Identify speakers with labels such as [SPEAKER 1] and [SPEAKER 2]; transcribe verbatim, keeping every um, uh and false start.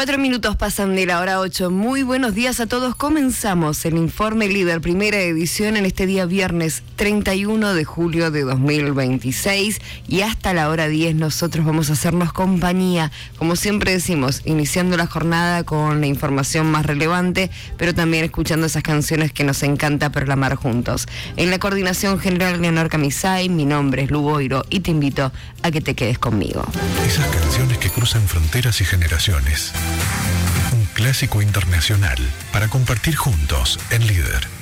[SPEAKER 1] Cuatro minutos pasan de la hora ocho. Muy buenos días a todos. Comenzamos el Informe Líder, primera edición en este día viernes treinta y uno de julio de dos mil veintiséis. Y hasta la hora diez nosotros vamos a hacernos compañía, como siempre decimos, iniciando la jornada con la información más relevante, pero también escuchando esas canciones que nos encanta proclamar juntos. En la coordinación general, Leonor Camisay, mi nombre es Lu Boiro y te invito a que te quedes conmigo.
[SPEAKER 2] Esas canciones que cruzan fronteras y generaciones. Un clásico internacional para compartir juntos en Líder.